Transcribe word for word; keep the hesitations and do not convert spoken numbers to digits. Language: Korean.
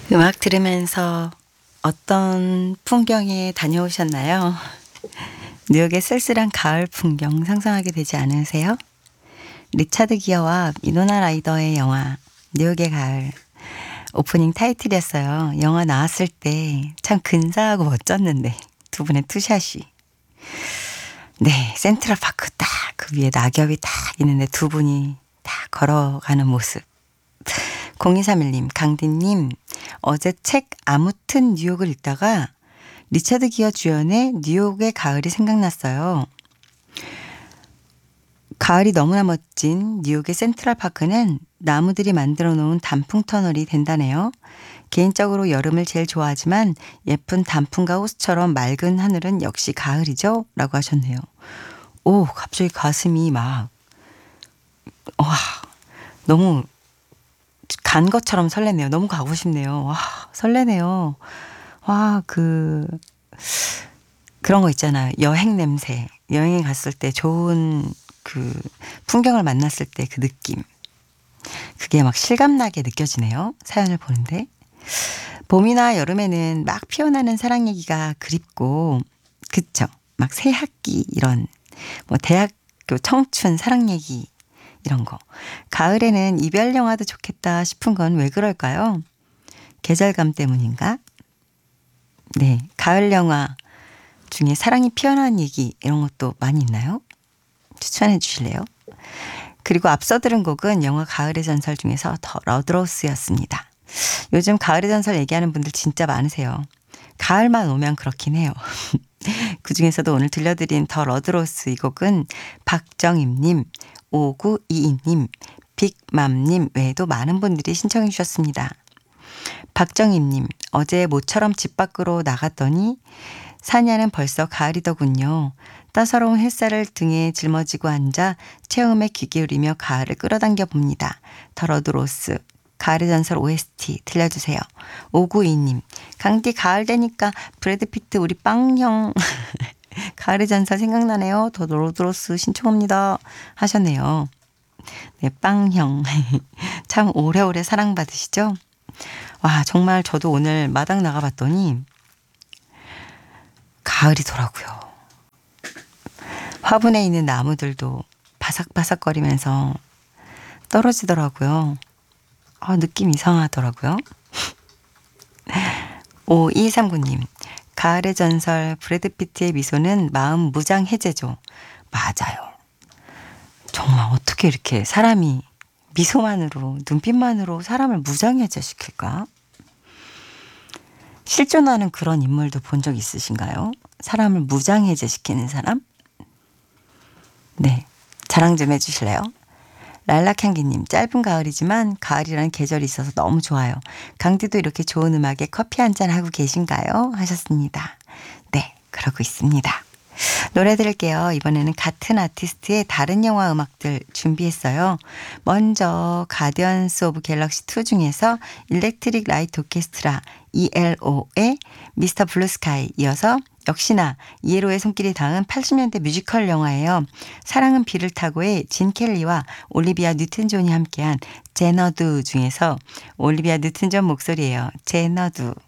음악 들으면서 어떤 풍경에 다녀오셨나요? 뉴욕의 쓸쓸한 가을 풍경 상상하게 되지 않으세요? 리차드 기어와 위노나 라이더의 영화 뉴욕의 가을 오프닝 타이틀이었어요. 영화 나왔을 때 참 근사하고 멋졌는데 두 분의 투샷이. 네, 센트럴파크 딱 그 위에 낙엽이 딱 있는데 두 분이 딱 걸어가는 모습. 공이삼일 님, 강디님, 어제 책 아무튼 뉴욕을 읽다가 리차드 기어 주연의 뉴욕의 가을이 생각났어요. 가을이 너무나 멋진 뉴욕의 센트럴파크는 나무들이 만들어 놓은 단풍 터널이 된다네요. 개인적으로 여름을 제일 좋아하지만 예쁜 단풍과 호수처럼 맑은 하늘은 역시 가을이죠? 라고 하셨네요. 오, 갑자기 가슴이 막, 와, 너무 간 것처럼 설레네요. 너무 가고 싶네요. 와, 설레네요. 와, 그, 그런 거 있잖아요. 여행 냄새. 여행에 갔을 때 좋은 그 풍경을 만났을 때 그 느낌. 그게 막 실감나게 느껴지네요. 사연을 보는데. 봄이나 여름에는 막 피어나는 사랑 얘기가 그립고, 그쵸? 막 새 학기 이런, 뭐 대학교 청춘 사랑 얘기 이런 거. 가을에는 이별 영화도 좋겠다 싶은 건 왜 그럴까요? 계절감 때문인가? 네, 가을 영화 중에 사랑이 피어난 얘기 이런 것도 많이 있나요? 추천해 주실래요? 그리고 앞서 들은 곡은 영화 가을의 전설 중에서 더 러드로스였습니다. 요즘 가을의 전설 얘기하는 분들 진짜 많으세요. 가을만 오면 그렇긴 해요. 그중에서도 오늘 들려드린 더 러드로스 이 곡은 박정임님, 오구이이님, 빅맘님 외에도 많은 분들이 신청해 주셨습니다. 박정임님, 어제 모처럼 집 밖으로 나갔더니 사냐는 벌써 가을이더군요. 따사로운 햇살을 등에 짊어지고 앉아 체험에 귀 기울이며 가을을 끌어당겨 봅니다. 더 러드로스, 가을의 전설 오에스티 들려주세요. 오구이이님, 강디 가을 되니까 브래드 피트 우리 빵형 가을의 전설 생각나네요. 더 러드로스 신청합니다 하셨네요. 네, 빵형 참 오래오래 사랑받으시죠? 와, 정말 저도 오늘 마당 나가봤더니 가을이더라고요. 화분에 있는 나무들도 바삭바삭거리면서 떨어지더라고요. 아, 느낌 이상하더라고요. 오이삼구님, 가을의 전설 브래드 피트의 미소는 마음 무장 해제죠. 맞아요. 정말 어떻게 이렇게 사람이 미소만으로, 눈빛만으로 사람을 무장 해제시킬까? 실존하는 그런 인물도 본 적 있으신가요? 사람을 무장 해제시키는 사람? 네, 자랑 좀 해주실래요? 랄라향기님, 짧은 가을이지만 가을이라는 계절이 있어서 너무 좋아요. 강디도 이렇게 좋은 음악에 커피 한잔 하고 계신가요? 하셨습니다. 네, 그러고 있습니다. 노래 들을게요. 이번에는 같은 아티스트의 다른 영화 음악들 준비했어요. 먼저 가디언스 오브 갤럭시 투 중에서 일렉트릭 라이트 오케스트라 이엘오의 미스터 블루스카이, 이어서 역시나 이엘오의 손길이 닿은 팔십 년대 뮤지컬 영화예요. 사랑은 비를 타고의 진 켈리와 올리비아 뉴튼 존이 함께한 제너두 중에서 올리비아 뉴튼 존 목소리예요. 제너두.